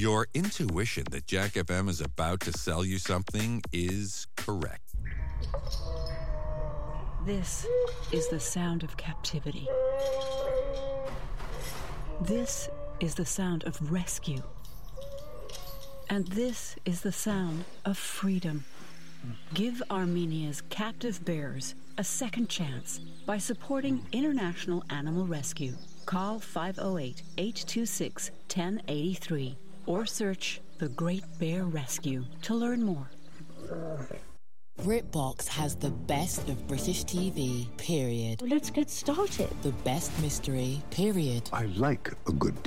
Your intuition that Jack FM is about to sell you something is correct. This is the sound of captivity. This is the sound of rescue. And this is the sound of freedom. Give Armenia's captive bears a second chance by supporting International Animal Rescue. Call 508-826-1083 or search The Great Bear Rescue to learn more. BritBox has the best of British TV, period. Let's get started. The best mystery, period. I like a good